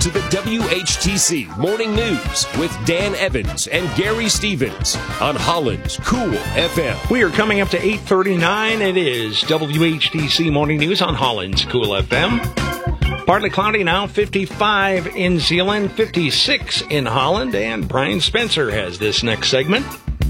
to the WHTC Morning News with Dan Evans and Gary Stevens on Holland's Cool FM. We are coming up to 8:39. It is WHTC Morning News on Holland's Cool FM. Partly cloudy now, 55 in Zeeland, 56 in Holland, and Brian Spencer has this next segment.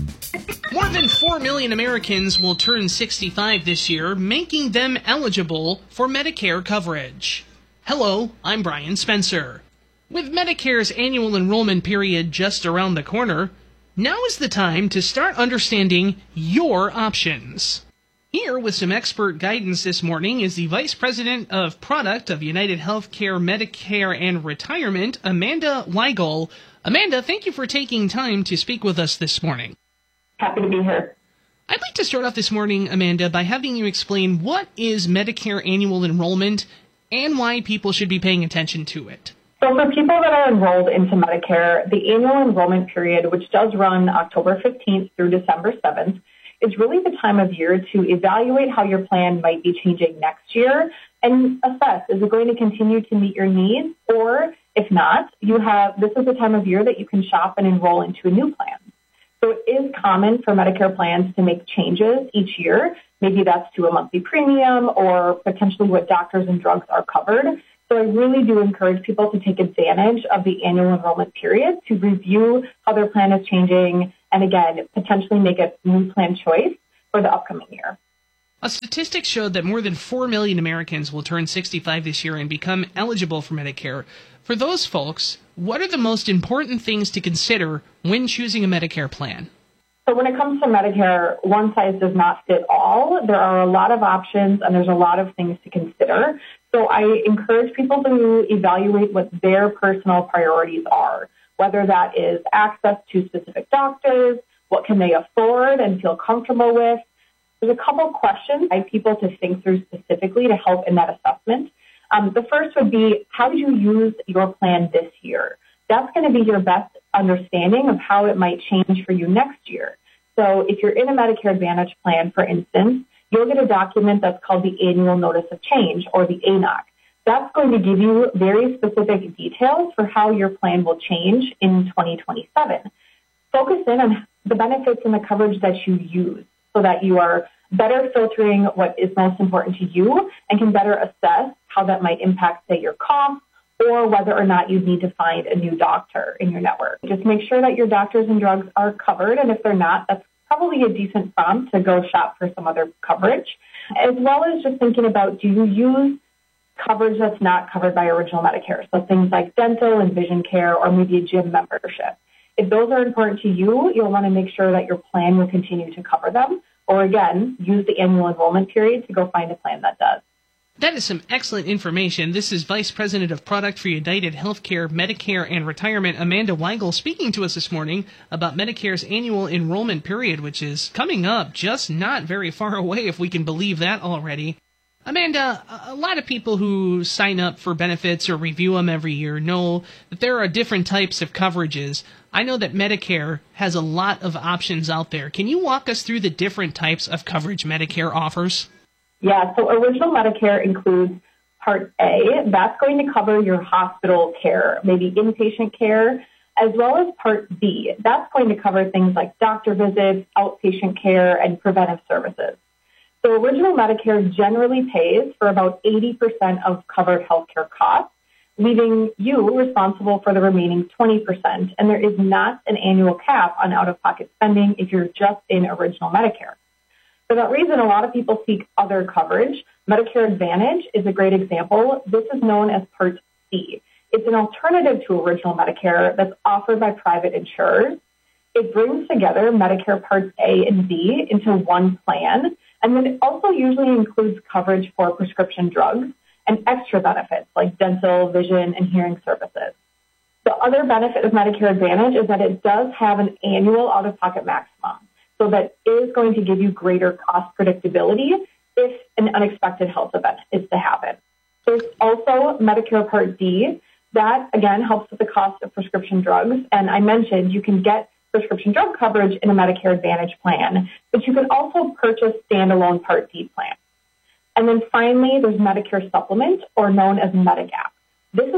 More than 4 million Americans will turn 65 this year, making them eligible for Medicare coverage. Hello, I'm Brian Spencer. With Medicare's annual enrollment period just around the corner, now is the time to start understanding your options. Here with some expert guidance this morning is the Vice President of Product of United Healthcare Medicare and Retirement, Amanda Weigel. Amanda, thank you for taking time to speak with us this morning. Happy to be here. I'd like to start off this morning, Amanda, by having you explain what is Medicare annual enrollment and why people should be paying attention to it. So for people that are enrolled into Medicare, the annual enrollment period, which does run October 15th through December 7th, is really the time of year to evaluate how your plan might be changing next year and assess, is it going to continue to meet your needs? Or if not, this is the time of year that you can shop and enroll into a new plan. So it is common for Medicare plans to make changes each year. Maybe that's to a monthly premium or potentially what doctors and drugs are covered. So I really do encourage people to take advantage of the annual enrollment period to review how their plan is changing and, again, potentially make a new plan choice for the upcoming year. A statistic showed that more than 4 million Americans will turn 65 this year and become eligible for Medicare. For those folks, what are the most important things to consider when choosing a Medicare plan? So when it comes to Medicare, one size does not fit all. There are a lot of options and there's a lot of things to consider. So I encourage people to evaluate what their personal priorities are, whether that is access to specific doctors, what can they afford and feel comfortable with. There's a couple questions I people to think through specifically to help in that assessment. The first would be, how do you use your plan this year? That's going to be your best understanding of how it might change for you next year. So if you're in a Medicare Advantage plan, for instance, you'll get a document that's called the Annual Notice of Change, or the ANOC. That's going to give you very specific details for how your plan will change in 2027. Focus in on the benefits and the coverage that you use so that you are better filtering what is most important to you and can better assess how that might impact, say, your costs or whether or not you need to find a new doctor in your network. Just make sure that your doctors and drugs are covered, and if they're not, that's probably a decent prompt to go shop for some other coverage, as well as just thinking about, do you use coverage that's not covered by original Medicare? So things like dental and vision care or maybe a gym membership. If those are important to you, you'll want to make sure that your plan will continue to cover them, or again, use the annual enrollment period to go find a plan that does. That is some excellent information. This is Vice President of Product for United Healthcare, Medicare, and Retirement, Amanda Weigel, speaking to us this morning about Medicare's annual enrollment period, which is coming up just not very far away, if we can believe that already. Amanda, a lot of people who sign up for benefits or review them every year know that there are different types of coverages. I know that Medicare has a lot of options out there. Can you walk us through the different types of coverage Medicare offers? Yeah, so original Medicare includes Part A. That's going to cover your hospital care, maybe inpatient care, as well as Part B. That's going to cover things like doctor visits, outpatient care, and preventive services. So original Medicare generally pays for about 80% of covered healthcare costs, leaving you responsible for the remaining 20%. And there is not an annual cap on out-of-pocket spending if you're just in original Medicare. For that reason, a lot of people seek other coverage. Medicare Advantage is a great example. This is known as Part C. It's an alternative to original Medicare that's offered by private insurers. It brings together Medicare Parts A and B into one plan, and then it also usually includes coverage for prescription drugs and extra benefits like dental, vision, and hearing services. The other benefit of Medicare Advantage is that it does have an annual out-of-pocket maximum. So that is going to give you greater cost predictability if an unexpected health event is to happen. There's also Medicare Part D. That, again, helps with the cost of prescription drugs. And I mentioned you can get prescription drug coverage in a Medicare Advantage plan, but you can also purchase standalone Part D plans. And then finally, there's Medicare Supplement, or known as Medigap. This is a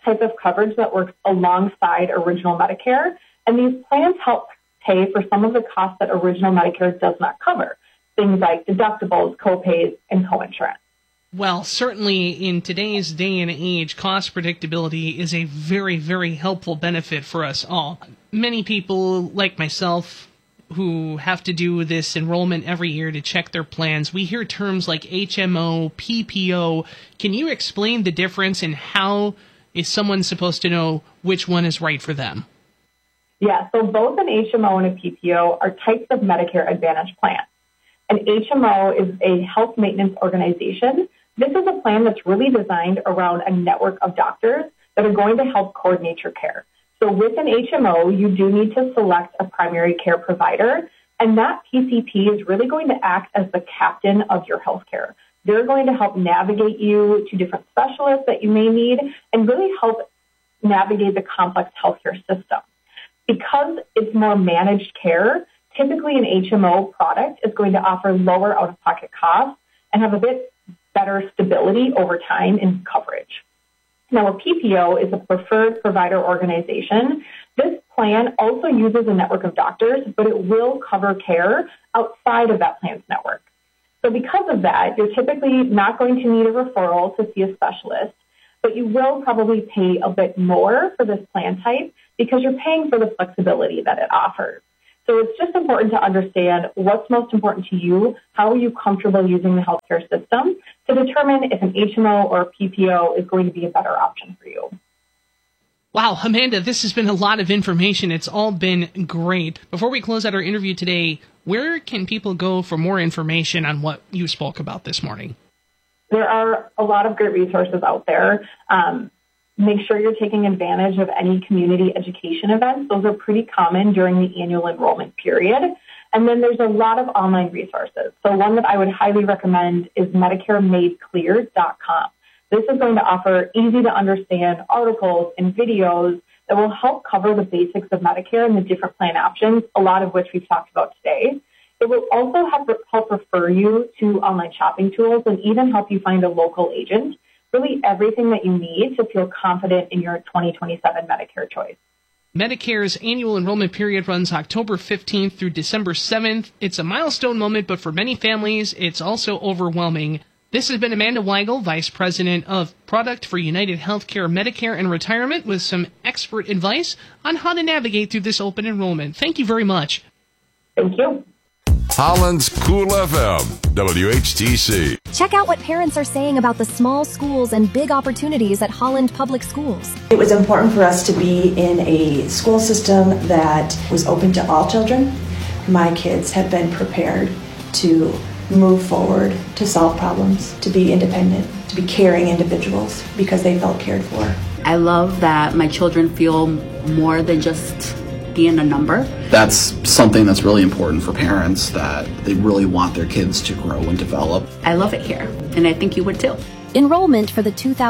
type of coverage that works alongside Original Medicare, and these plans help pay for some of the costs that Original Medicare does not cover, things like deductibles, copays, and coinsurance. Well, certainly in today's day and age, cost predictability is a very, very helpful benefit for us all. Many people, like myself, who have to do this enrollment every year to check their plans, we hear terms like HMO, PPO. Can you explain the difference and how is someone supposed to know which one is right for them? Yeah, so both an HMO and a PPO are types of Medicare Advantage plans. An HMO is a health maintenance organization. This is a plan that's really designed around a network of doctors that are going to help coordinate your care. So with an HMO, you do need to select a primary care provider, and that PCP is really going to act as the captain of your healthcare. They're going to help navigate you to different specialists that you may need and really help navigate the complex healthcare system. Because it's more managed care, typically an HMO product is going to offer lower out-of-pocket costs and have a bit better stability over time in coverage. Now, a PPO is a preferred provider organization. This plan also uses a network of doctors, but it will cover care outside of that plan's network. So because of that, you're typically not going to need a referral to see a specialist, but you will probably pay a bit more for this plan type because you're paying for the flexibility that it offers. So it's just important to understand what's most important to you, how are you comfortable using the healthcare system to determine if an HMO or a PPO is going to be a better option for you. Wow, Amanda, this has been a lot of information. It's all been great. Before we close out our interview today, where can people go for more information on what you spoke about this morning? There are a lot of great resources out there. Make sure you're taking advantage of any community education events. Those are pretty common during the annual enrollment period. And then there's a lot of online resources. So one that I would highly recommend is MedicareMadeClear.com. This is going to offer easy-to-understand articles and videos that will help cover the basics of Medicare and the different plan options, a lot of which we've talked about today. It will also help refer you to online shopping tools and even help you find a local agent. Really everything that you need to feel confident in your 2027 Medicare choice. Medicare's annual enrollment period runs October 15th through December 7th. It's a milestone moment, but for many families, it's also overwhelming. This has been Amanda Weigel, Vice President of Product for United Healthcare Medicare and Retirement, with some expert advice on how to navigate through this open enrollment. Thank you very much. Thank you. Holland's Cool FM, WHTC. Check out what parents are saying about the small schools and big opportunities at Holland Public Schools. It was important for us to be in a school system that was open to all children. My kids have been prepared to move forward, to solve problems, to be independent, to be caring individuals because they felt cared for. I love that my children feel more than just being a number. That's something that's really important for parents, that they really want their kids to grow and develop. I love it here, and I think you would too. Enrollment for the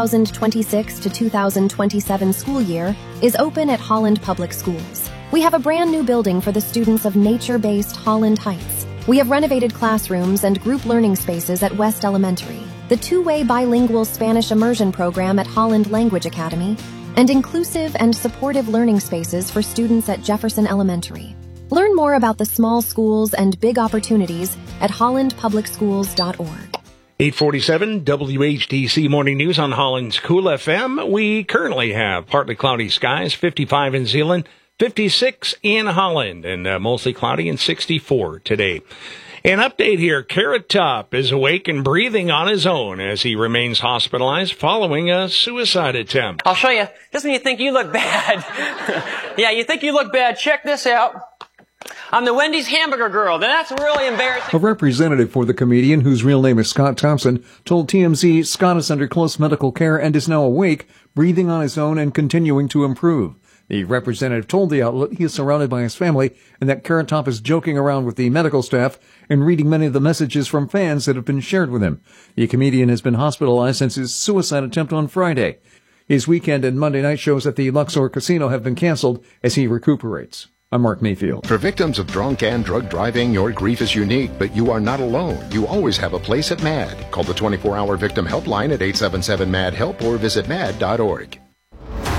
2026 to 2027 school year is open at Holland Public Schools. We have a brand new building for the students of nature-based Holland Heights. We have renovated classrooms and group learning spaces at West Elementary, the two-way bilingual Spanish immersion program at Holland Language Academy, and inclusive and supportive learning spaces for students at Jefferson Elementary. Learn more about the small schools and big opportunities at hollandpublicschools.org. 847 WHTC Morning News on Holland's Cool FM. We currently have partly cloudy skies, 55 in Zeeland, 56 in Holland, and mostly cloudy and 64 today. An update here, Carrot Top is awake and breathing on his own as he remains hospitalized following a suicide attempt. I'll show you. Just when you think you look bad. Yeah, you think you look bad. Check this out. I'm the Wendy's hamburger girl. Now, that's really embarrassing. A representative for the comedian, whose real name is Scott Thompson, told TMZ Scott is under close medical care and is now awake, breathing on his own and continuing to improve. The representative told the outlet he is surrounded by his family and that Carrot Top is joking around with the medical staff and reading many of the messages from fans that have been shared with him. The comedian has been hospitalized since his suicide attempt on Friday. His weekend and Monday night shows at the Luxor Casino have been canceled as he recuperates. I'm Mark Mayfield. For victims of drunk and drug driving, your grief is unique, but you are not alone. You always have a place at MAD. Call the 24-hour victim helpline at 877-MAD-HELP or visit mad.org.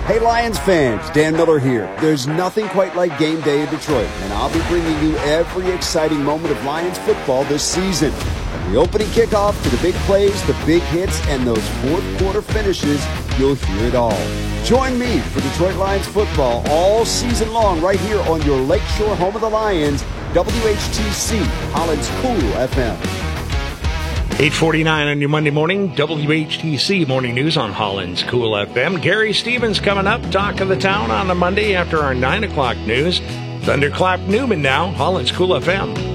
Hey Lions fans, Dan Miller here. There's nothing quite like game day in Detroit, and I'll be bringing you every exciting moment of Lions football this season. From the opening kickoff to the big plays, the big hits, and those fourth quarter finishes, you'll hear it all. Join me for Detroit Lions football all season long right here on your Lakeshore home of the Lions, WHTC, Holland's Cool FM. 8:49 on your Monday morning, WHTC Morning News on Holland's Cool FM. Gary Stevens coming up, Talk of the Town on a Monday after our 9 o'clock news. Thunderclap Newman now, Holland's Cool FM.